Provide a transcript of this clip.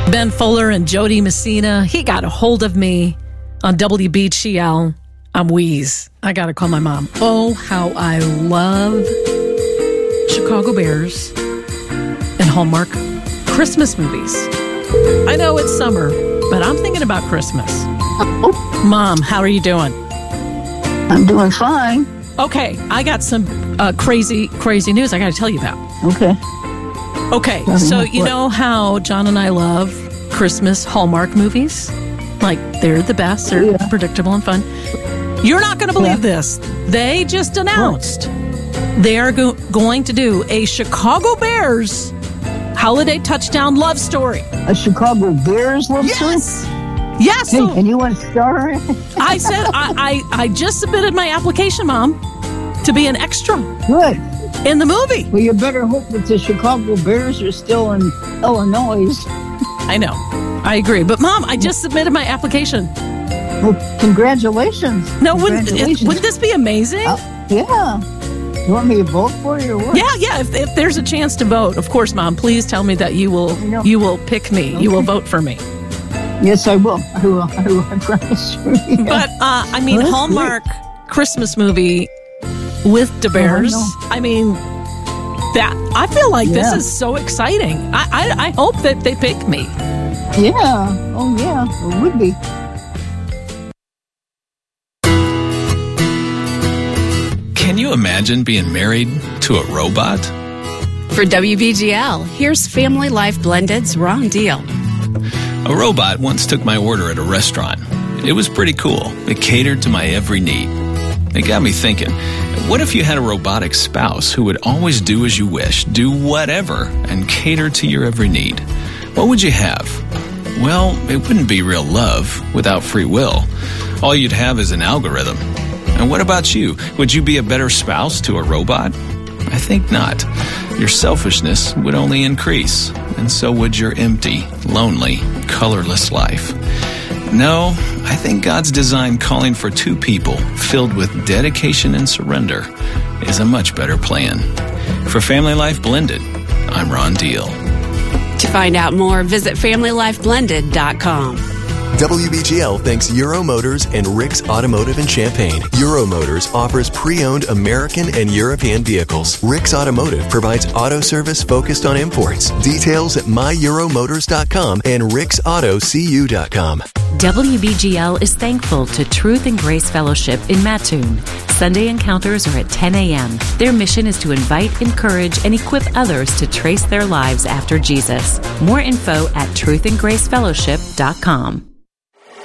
Ben Fuller and Jody Messina, He Got a Hold of Me on WBGL. I'm Wheeze. I got to call my mom. Oh, how I love Chicago Bears and Hallmark Christmas movies. I know it's summer, but I'm thinking about Christmas. Mom, how are you doing? I'm doing fine. Okay, I got some crazy news I got to tell you about. Okay, so you know how John and I love Christmas Hallmark movies? Like, they're the best. They're predictable and fun. You're not going to believe this. They just announced they are going to do a Chicago Bears holiday touchdown love story. A Chicago Bears love story? Yes. Hey, and you want to star in it? I said, I just submitted my application, Mom, to be an extra. Good. In the movie. Well, you better hope that the Chicago Bears are still in Illinois. I know. I agree. But, Mom, I just submitted my application. Well, congratulations. No, wouldn't this be amazing? Yeah. You want me to vote for you or what? Yeah. If there's a chance to vote, of course, Mom, please tell me that you will pick me. Okay. You will vote for me. Yes, I will. I promise you. Yeah. But, Hallmark Christmas movie with the Bears. I mean, I feel like this is so exciting. I hope that they pick me. Yeah. Oh, yeah. It would be. Can you imagine being married to a robot? For WBGL, here's Family Life Blended's Ron Deal. A robot once took my order at a restaurant. It was pretty cool. It catered to my every need. It got me thinking, what if you had a robotic spouse who would always do as you wish, do whatever, and cater to your every need? What would you have? Well, it wouldn't be real love without free will. All you'd have is an algorithm. And what about you? Would you be a better spouse to a robot? I think not. Your selfishness would only increase, and so would your empty, lonely, colorless life. No, I think God's design calling for two people filled with dedication and surrender is a much better plan. For Family Life Blended, I'm Ron Deal. To find out more, visit FamilyLifeBlended.com. WBGL thanks Euro Motors and Rick's Automotive in Champaign. Euro Motors offers pre-owned American and European vehicles. Rick's Automotive provides auto service focused on imports. Details at myEuroMotors.com and ricksautocu.com. WBGL is thankful to Truth and Grace Fellowship in Mattoon. Sunday encounters are at 10 a.m. Their mission is to invite, encourage, and equip others to trace their lives after Jesus. More info at truthandgracefellowship.com.